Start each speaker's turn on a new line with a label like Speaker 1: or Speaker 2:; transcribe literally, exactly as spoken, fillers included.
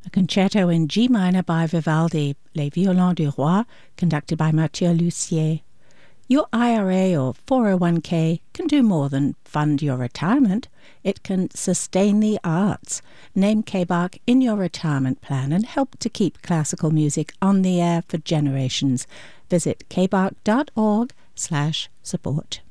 Speaker 1: a concerto in G minor by Vivaldi, Les Violons du Roi, conducted by Mathieu Lussier. Your I R A or four oh one k can do more than fund your retirement. It can sustain the arts. Name K B A R C in your retirement plan and help to keep classical music on the air for generations. Visit k b a r c dot org slash support.